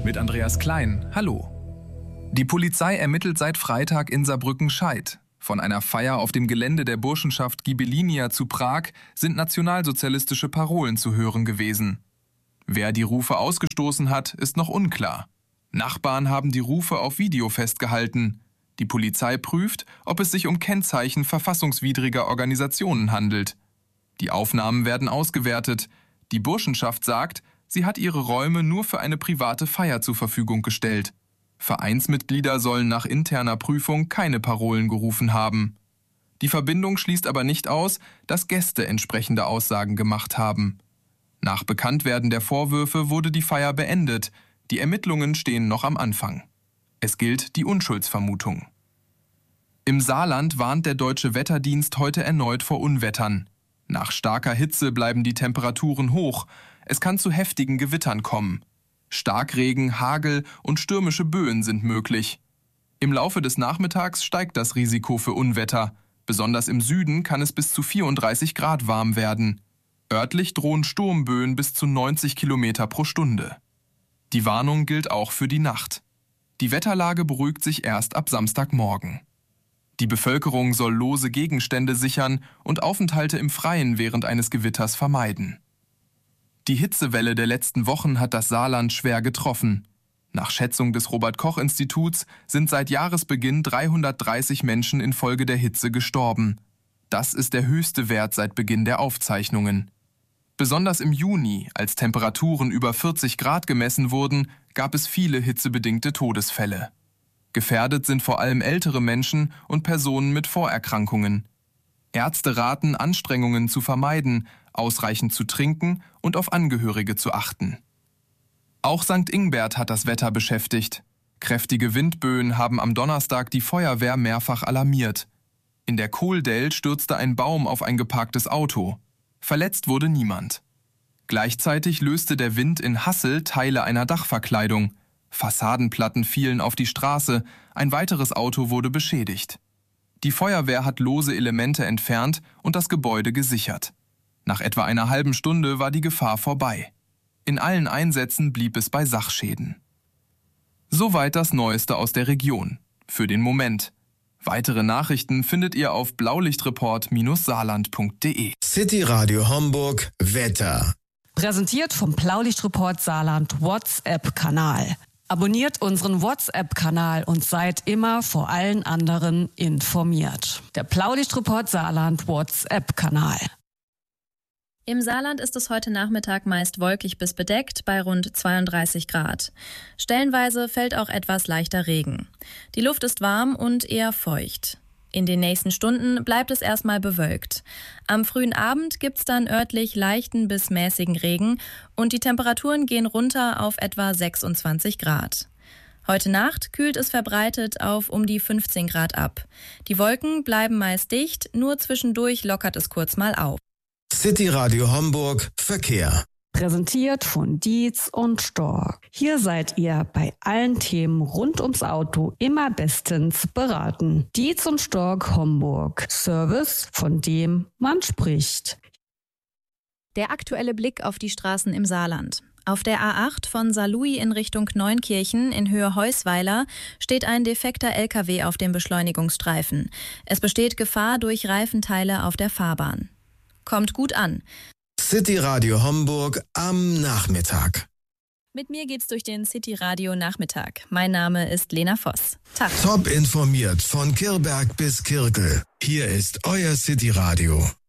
mit Andreas Klein. Hallo. Die Polizei ermittelt seit Freitag in Saarbrücken-Scheidt. Von einer Feier auf dem Gelände der Burschenschaft Ghibellinia zu Prag sind nationalsozialistische Parolen zu hören gewesen. Wer die Rufe ausgestoßen hat, ist noch unklar. Nachbarn haben die Rufe auf Video festgehalten. Die Polizei prüft, ob es sich um Kennzeichen verfassungswidriger Organisationen handelt. Die Aufnahmen werden ausgewertet. Die Burschenschaft sagt, sie hat ihre Räume nur für eine private Feier zur Verfügung gestellt. Vereinsmitglieder sollen nach interner Prüfung keine Parolen gerufen haben. Die Verbindung schließt aber nicht aus, dass Gäste entsprechende Aussagen gemacht haben. Nach Bekanntwerden der Vorwürfe wurde die Feier beendet. Die Ermittlungen stehen noch am Anfang. Es gilt die Unschuldsvermutung. Im Saarland warnt der Deutsche Wetterdienst heute erneut vor Unwettern. Nach starker Hitze bleiben die Temperaturen hoch. Es kann zu heftigen Gewittern kommen. Starkregen, Hagel und stürmische Böen sind möglich. Im Laufe des Nachmittags steigt das Risiko für Unwetter. Besonders im Süden kann es bis zu 34 Grad warm werden. Örtlich drohen Sturmböen bis zu 90 Kilometer pro Stunde. Die Warnung gilt auch für die Nacht. Die Wetterlage beruhigt sich erst ab Samstagmorgen. Die Bevölkerung soll lose Gegenstände sichern und Aufenthalte im Freien während eines Gewitters vermeiden. Die Hitzewelle der letzten Wochen hat das Saarland schwer getroffen. Nach Schätzung des Robert-Koch-Instituts sind seit Jahresbeginn 330 Menschen infolge der Hitze gestorben. Das ist der höchste Wert seit Beginn der Aufzeichnungen. Besonders im Juni, als Temperaturen über 40 Grad gemessen wurden, gab es viele hitzebedingte Todesfälle. Gefährdet sind vor allem ältere Menschen und Personen mit Vorerkrankungen. Ärzte raten, Anstrengungen zu vermeiden, ausreichend zu trinken und auf Angehörige zu achten. Auch St. Ingbert hat das Wetter beschäftigt. Kräftige Windböen haben am Donnerstag die Feuerwehr mehrfach alarmiert. In der Kohldell stürzte ein Baum auf ein geparktes Auto. Verletzt wurde niemand. Gleichzeitig löste der Wind in Hassel Teile einer Dachverkleidung. Fassadenplatten fielen auf die Straße, ein weiteres Auto wurde beschädigt. Die Feuerwehr hat lose Elemente entfernt und das Gebäude gesichert. Nach etwa einer halben Stunde war die Gefahr vorbei. In allen Einsätzen blieb es bei Sachschäden. Soweit das Neueste aus der Region. Für den Moment. Weitere Nachrichten findet ihr auf blaulichtreport-saarland.de. City Radio Homburg Wetter. Präsentiert vom Blaulichtreport Saarland WhatsApp-Kanal. Abonniert unseren WhatsApp-Kanal und seid immer vor allen anderen informiert. Der Blaulichtreport Saarland WhatsApp-Kanal. Im Saarland ist es heute Nachmittag meist wolkig bis bedeckt bei rund 32 Grad. Stellenweise fällt auch etwas leichter Regen. Die Luft ist warm und eher feucht. In den nächsten Stunden bleibt es erstmal bewölkt. Am frühen Abend gibt's dann örtlich leichten bis mäßigen Regen und die Temperaturen gehen runter auf etwa 26 Grad. Heute Nacht kühlt es verbreitet auf um die 15 Grad ab. Die Wolken bleiben meist dicht, nur zwischendurch lockert es kurz mal auf. City Radio Homburg Verkehr. Präsentiert von Dietz und Stork. Hier seid ihr bei allen Themen rund ums Auto immer bestens beraten. Dietz und Stork Homburg. Service, von dem man spricht. Der aktuelle Blick auf die Straßen im Saarland. Auf der A8 von Saarlouis in Richtung Neunkirchen in Höhe Heusweiler steht ein defekter LKW auf dem Beschleunigungsstreifen. Es besteht Gefahr durch Reifenteile auf der Fahrbahn. Kommt gut an. City Radio Homburg am Nachmittag. Mit mir geht's durch den City Radio Nachmittag. Mein Name ist Lena Voss. Tag. Top informiert von Kirberg bis Kirkel. Hier ist euer City Radio.